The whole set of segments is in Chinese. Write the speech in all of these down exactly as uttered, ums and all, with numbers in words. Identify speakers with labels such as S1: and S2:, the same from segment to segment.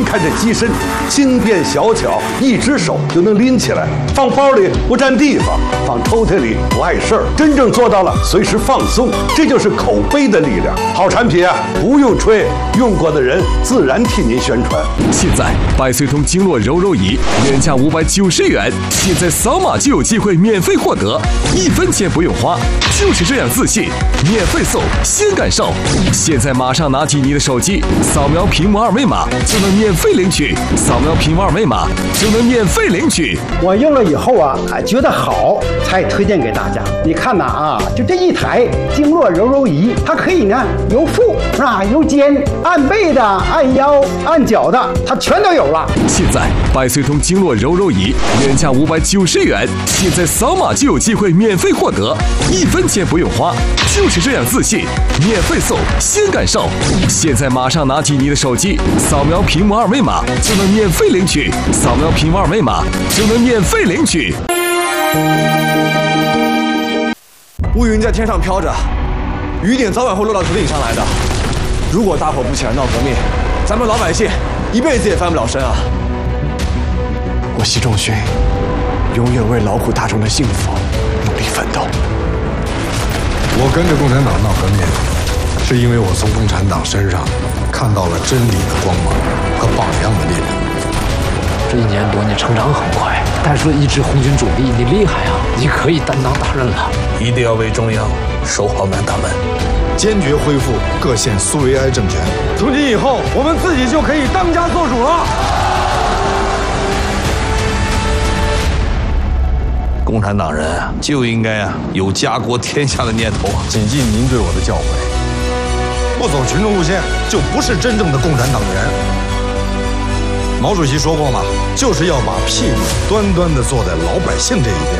S1: 看这机身轻便小巧，一只手就能拎起来，放包里不占地方，放抽屉里不碍事儿，真正做到了随时放松。这就是口碑的力量。好产品啊，不用吹，用过的人自然替您宣传。
S2: 现在百岁通经络揉揉仪原价五百九十元，现在扫码就有机会免费获得，一分钱不用花，就是这样自信，免费送，先感受。现在马上拿起你的手机，扫描屏幕二维码就能免费领取，扫描屏幕二维码就能免费领取。
S3: 我用了以后啊，觉得好，才推荐给大家。你看呐啊，就这一台经络揉揉仪，它可以呢由腹啊由肩，按背的、按腰、按脚的，它全都有了。
S2: 现在百岁通经络揉揉仪原价五百九十元，现在扫码就有机会免费获得，一分钱不用花，就是这样自信，免费送，先感受。现在马上拿起你的手机，扫描屏幕二维码就能免费领取，扫描屏幕二维码就能免费领取。
S4: 乌云在天上飘着，雨点早晚会落到头顶上来的。如果大伙不起来闹革命，咱们老百姓一辈子也翻不了身啊！我习仲勋永远为劳苦大众的幸福努力奋斗。
S5: 我跟着共产党闹革命，是因为我从共产党身上看到了真理的光芒和榜样的力量。
S6: 这一年多你成长很快，带出了一支红军主力，你厉害啊！你可以担当大任了。
S7: 一定要为中央守好南大门，
S5: 坚决恢复各县苏维埃政权。
S4: 从今以后，我们自己就可以当家做主了。
S7: 共产党人啊，就应该啊有家国天下的念头。
S5: 谨记您对我的教诲，不走群众路线，就不是真正的共产党员。毛主席说过嘛，就是要把屁股端端地坐在老百姓这一边。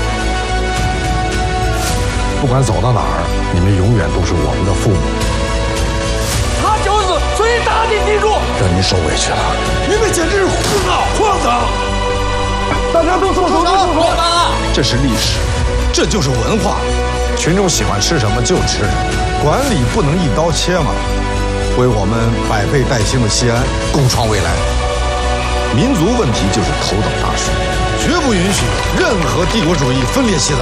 S5: 不管走到哪儿，你们永远都是我们的父母。
S7: 他九死，所以打你记住，
S5: 让您受委屈了。
S7: 你们简直是胡闹荒唐！
S4: 大家都住手！住手！
S5: 这是历史，这就是文化。群众喜欢吃什么就吃什么，管理不能一刀切嘛。为我们百废待兴的西安共创未来。民族问题就是头等大事，绝不允许任何帝国主义分裂西藏。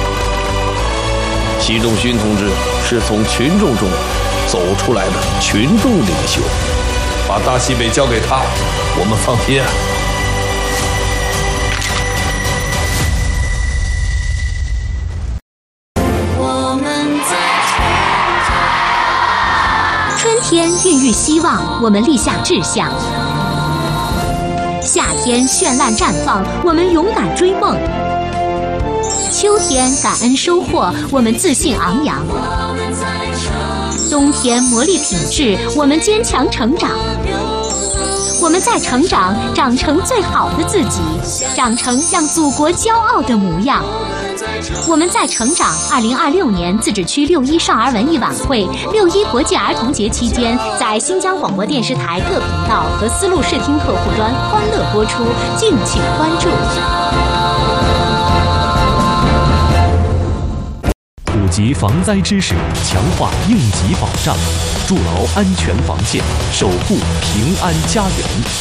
S7: 习仲勋同志是从群众中走出来的群众领袖，把大西北交给他，我们放心啊。
S8: 春天孕育希望，我们立下志向；夏天绚烂绽放，我们勇敢追梦；秋天感恩收获，我们自信昂扬；冬天磨砺品质，我们坚强成长。我们在成长，长成最好的自己，长成让祖国骄傲的模样。我们在成长。二零二六年自治区六一少儿文艺晚会、六一国际儿童节期间，在新疆广播电视台各频道和思路视听客户端欢乐播出，敬请关注。
S9: 普及防灾知识，强化应急保障，筑牢安全防线，守护平安家园。